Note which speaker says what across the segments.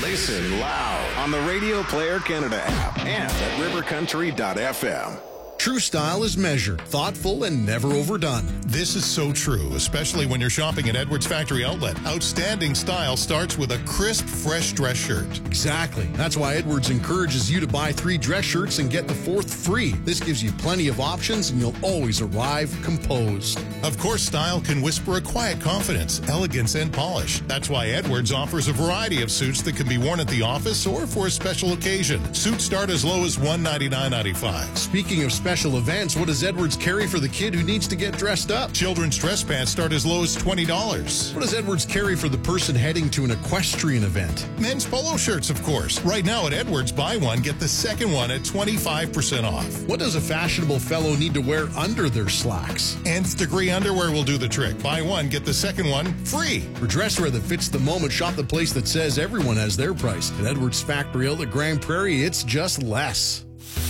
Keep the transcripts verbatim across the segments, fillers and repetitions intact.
Speaker 1: Listen loud on the Radio Player Canada app and at river country dot f m.
Speaker 2: True style is measured, thoughtful, and never overdone.
Speaker 3: This is so true, especially when you're shopping at Edwards Factory Outlet. Outstanding style starts with a crisp, fresh dress shirt.
Speaker 2: Exactly. That's why Edwards encourages you to buy three dress shirts and get the fourth free. This gives you plenty of options, and you'll always arrive composed.
Speaker 3: Of course, style can whisper a quiet confidence, elegance, and polish. That's why Edwards offers a variety of suits that can be worn at the office or for a special occasion. Suits start as low as one hundred ninety-nine dollars and ninety-five cents.
Speaker 2: Speaking of special Special events, what does Edwards carry for the kid who needs to get dressed up?
Speaker 3: Children's dress pants start as low as twenty dollars.
Speaker 2: What does Edwards carry for the person heading to an equestrian event?
Speaker 3: Men's polo shirts, of course. Right now at Edwards, buy one, get the second one at twenty-five percent off.
Speaker 2: What does a fashionable fellow need to wear under their slacks?
Speaker 3: Nth degree underwear will do the trick. Buy one, get the second one free.
Speaker 2: For dresswear that fits the moment, shop the place that says everyone has their price. At Edwards Factory Outlet Grand Prairie, it's just less.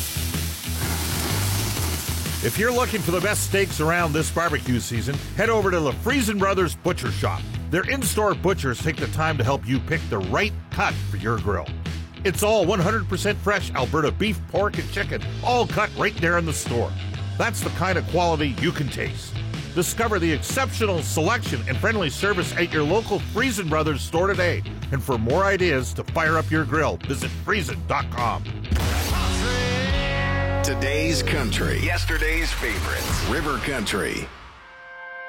Speaker 4: If you're looking for the best steaks around this barbecue season, head over to the Friesen Brothers Butcher Shop. Their in-store butchers take the time to help you pick the right cut for your grill. It's all one hundred percent fresh Alberta beef, pork, and chicken, all cut right there in the store. That's the kind of quality you can taste. Discover the exceptional selection and friendly service at your local Friesen Brothers store today. And for more ideas to fire up your grill, visit friesen dot com.
Speaker 1: Today's country, yesterday's favorites. River Country.